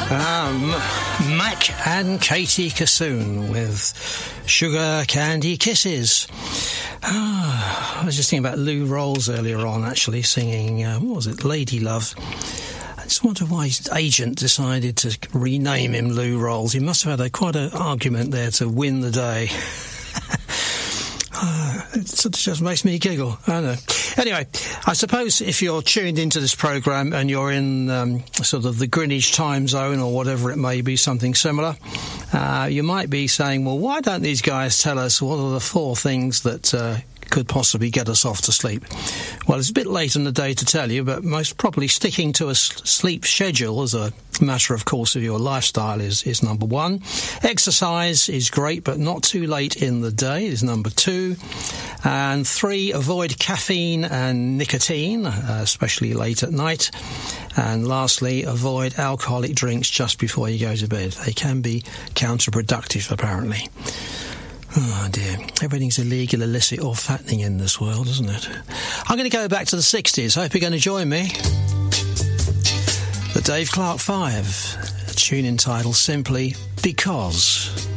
Mac and Katie Kassoon with Sugar Candy Kisses. I was just thinking about Lou Rawls earlier on, actually, singing, what was it, Lady Love. I just wonder why his agent decided to rename him Lou Rawls. He must have had quite an argument there to win the day. It just makes me giggle. I don't know. Anyway, I suppose if you're tuned into this programme and you're in sort of the Greenwich time zone or whatever it may be, something similar, you might be saying, well, why don't these guys tell us what are the 4 things that could possibly get us off to sleep? Well, it's a bit late in the day to tell you, but most probably sticking to a sleep schedule as a matter of course of your lifestyle is number 1. Exercise is great, but not too late in the day is number 2. And 3, avoid caffeine and nicotine, especially late at night. And lastly, avoid alcoholic drinks just before you go to bed. They can be counterproductive, apparently. Oh dear, everything's illegal, illicit or fattening in this world, isn't it? I'm going to go back to the 60s. Hope you're going to join me. The Dave Clark 5, a tune entitled simply Because.